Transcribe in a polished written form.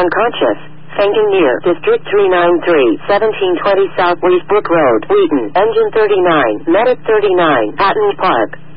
unconscious, fainting near District 393, 1720 South Leaf Brook Road, Wheaton, Engine 39, Medic 39, Patent Park.